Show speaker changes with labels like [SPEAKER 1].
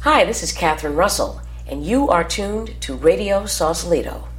[SPEAKER 1] Hi, this is Catherine Russell, and you are tuned to Radio Sausalito.